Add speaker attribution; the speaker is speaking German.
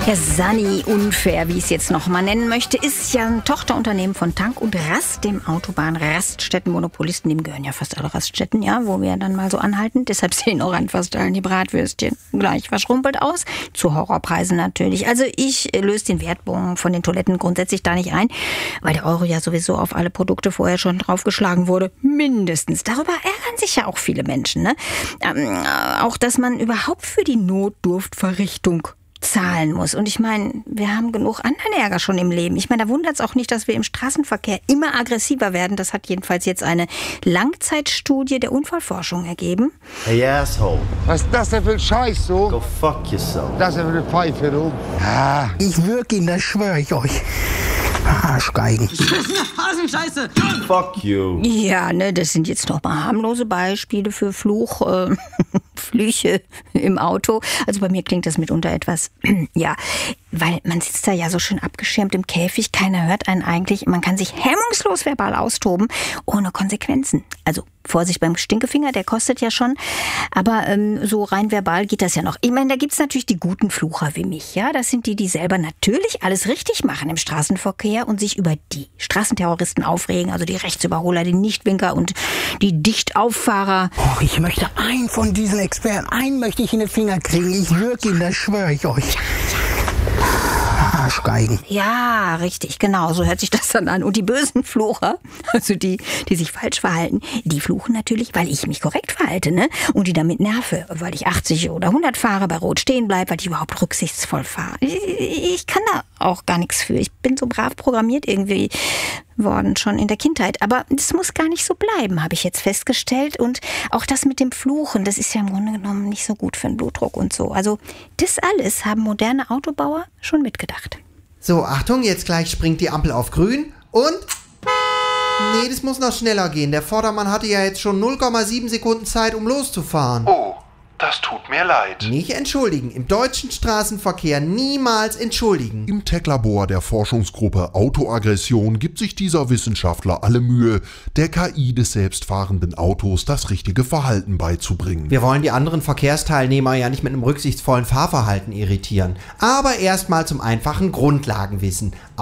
Speaker 1: Ja, Sani Unfair, wie ich es jetzt noch mal nennen möchte, ist ja ein Tochterunternehmen von Tank und Rast, dem Autobahn-Raststätten-Monopolisten. Dem gehören ja fast alle Raststätten, ja, wo wir dann mal so anhalten. Deshalb sehen auch an fast allen die Bratwürstchen gleich verschrumpelt aus. Zu Horrorpreisen natürlich. Also ich löse den Wertbon von den Toiletten grundsätzlich da nicht ein, weil der Euro ja sowieso auf alle Produkte vorher schon draufgeschlagen wurde. Mindestens. Darüber ärgern sich ja auch viele Menschen, ne? Auch, dass man überhaupt für die Notdurftverrichtung zahlen muss. Und ich meine, wir haben genug anderen Ärger schon im Leben. Ich meine, da wundert es auch nicht, dass wir im Straßenverkehr immer aggressiver werden. Das hat jedenfalls jetzt eine Langzeitstudie der Unfallforschung ergeben.
Speaker 2: Hey asshole.
Speaker 3: Was ist das denn für ein Scheiß, so?
Speaker 2: Go fuck yourself.
Speaker 3: Das ist ja für eine Pfeife, du. Ja.
Speaker 4: Ich würge ihn, das schwöre ich euch. Arschgeigen.
Speaker 5: Scheiße!
Speaker 2: Fuck you.
Speaker 1: Ja, ne, das sind jetzt noch mal harmlose Beispiele für Flüche im Auto. Also bei mir klingt das mitunter etwas, ja, weil man sitzt da ja so schön abgeschirmt im Käfig, keiner hört einen eigentlich. Man kann sich hemmungslos verbal austoben, ohne Konsequenzen. Also Vorsicht beim Stinkefinger, der kostet ja schon. Aber so rein verbal geht das ja noch. Ich meine, da gibt's natürlich die guten Flucher wie mich. Ja, das sind die, die selber natürlich alles richtig machen im Straßenverkehr und sich über die Straßenterroristen aufregen. Also die Rechtsüberholer, die Nichtwinker und die Dichtauffahrer.
Speaker 4: Och, ich möchte einen von diesen Experten, einen möchte ich in den Finger kriegen. Ich würge ihn, das schwöre ich euch. Arschgeigen.
Speaker 1: Ja, richtig, genau, so hört sich das dann an. Und die bösen Flucher, also die sich falsch verhalten, die fluchen natürlich, weil ich mich korrekt verhalte, ne? Und die damit nerve, weil ich 80 oder 100 fahre, bei Rot stehen bleibe, weil ich überhaupt rücksichtsvoll fahre. Ich kann da auch gar nichts für. Ich bin so brav programmiert irgendwie worden, schon in der Kindheit. Aber das muss gar nicht so bleiben, habe ich jetzt festgestellt. Und auch das mit dem Fluchen, das ist ja im Grunde genommen nicht so gut für den Blutdruck und so. Also das alles haben moderne Autobauer schon mitgedacht.
Speaker 6: So, Achtung, jetzt gleich springt die Ampel auf grün und... Nee, das muss noch schneller gehen. Der Vordermann hatte ja jetzt schon 0,7 Sekunden Zeit, um loszufahren.
Speaker 7: Oh, das tut mir leid.
Speaker 6: Nicht entschuldigen. Im deutschen Straßenverkehr niemals entschuldigen.
Speaker 8: Im Tech-Labor der Forschungsgruppe Autoaggression gibt sich dieser Wissenschaftler alle Mühe, der KI des selbstfahrenden Autos das richtige Verhalten beizubringen.
Speaker 6: Wir wollen die anderen Verkehrsteilnehmer ja nicht mit einem rücksichtsvollen Fahrverhalten irritieren. Aber erstmal zum einfachen Grundlagenwissen.